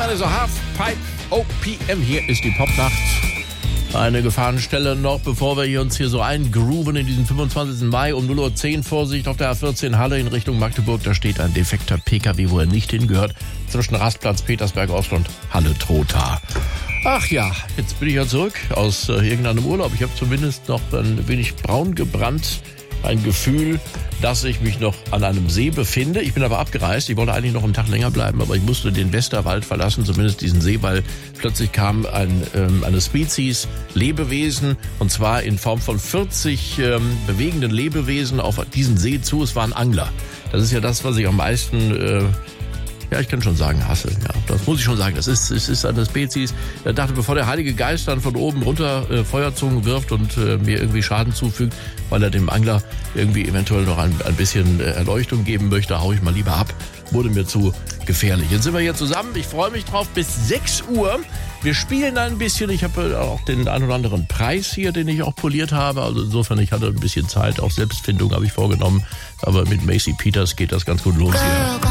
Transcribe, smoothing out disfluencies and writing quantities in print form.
Mittlerweile so Half-Pipe OPM. Hier ist die Popnacht. Eine Gefahrenstelle noch, bevor wir uns hier so eingrooven in diesen 25. Mai um 0:10 Uhr. Vorsicht auf der A14 Halle in Richtung Magdeburg. Da steht ein defekter PKW, wo er nicht hingehört. Zwischen Rastplatz Petersberg Ost und Halle Trotha. Ach ja, jetzt bin ich ja zurück aus irgendeinem Urlaub. Ich habe zumindest noch ein wenig braun gebrannt. Ein Gefühl, dass ich mich noch an einem See befinde. Ich bin aber abgereist. Ich wollte eigentlich noch einen Tag länger bleiben, aber ich musste den Westerwald verlassen, zumindest diesen See, weil plötzlich kam eine Spezies Lebewesen, und zwar in Form von 40 bewegenden Lebewesen auf diesen See zu. Es waren Angler. Das ist ja das, was ich am meisten... Ja, ich kann schon sagen, hasse. Ja, das muss ich schon sagen. Es ist eine Spezies. Ich dachte, bevor der Heilige Geist dann von oben runter Feuerzungen wirft und mir irgendwie Schaden zufügt, weil er dem Angler irgendwie eventuell noch ein bisschen Erleuchtung geben möchte, hau ich mal lieber ab. Wurde mir zu gefährlich. Jetzt sind wir hier zusammen. Ich freue mich drauf. Bis 6 Uhr. Wir spielen ein bisschen. Ich habe auch den ein oder anderen Preis hier, den ich auch poliert habe. Also insofern, ich hatte ein bisschen Zeit. Auch Selbstfindung habe ich vorgenommen. Aber mit Macy Peters geht das ganz gut los hier.